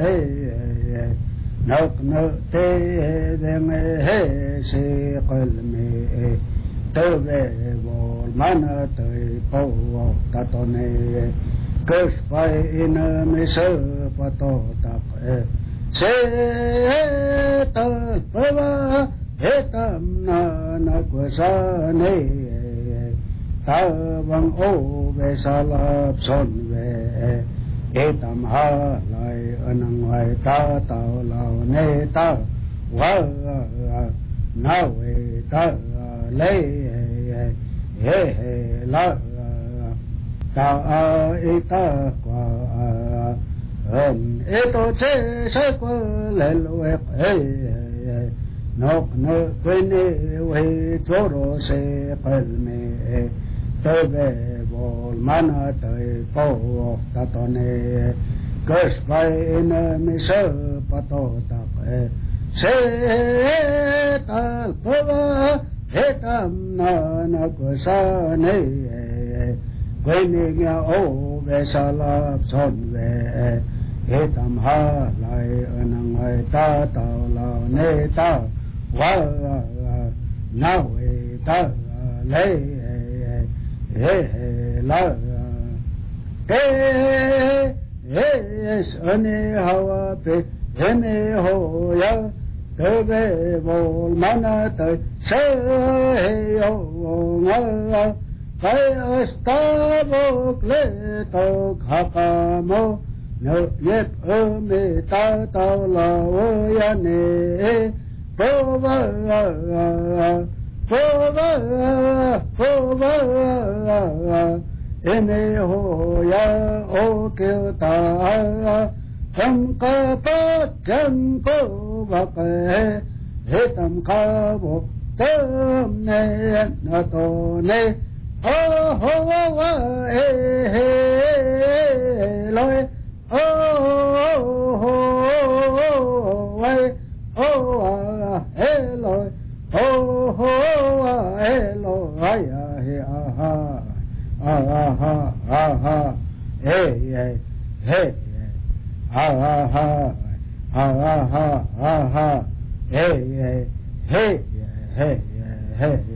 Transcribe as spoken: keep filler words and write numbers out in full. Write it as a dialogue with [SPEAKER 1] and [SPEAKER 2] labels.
[SPEAKER 1] نق نقطه دمه شقل می توبه بول من توی پو تاتونه کش پای این میش پتو تق شی تل پوا هتم نکوشانه تابن او بسالب سنوه etam halai anangwai ta tao lao ne ta wa na we ta le he he la ta e ta qua um eto che se qua le we he nok no quene we choro se palme tobe bol mana tai po tatone kus pai in mi se pato tak se tal pava hetam na na kusane quene nya o vesalap son ve hetam ha lai anang ai ta tao lao ne ta wa na we ta le he la he es ane hawa pe heme ho ya tobe bol mana ta se yo nga kai asta bok le to khakamo no yep me ta ta la o ya ne po va Pova, pova, ene ho ya o kilta, tam ka pa jam ko vape, hetam ka bo tam ne na to ne, ho ho wa e he loe, ho ho wa ho he loe. Oh ho hello aya he aha aha aha hey hey hey aha aha aha hey hey hey hey hey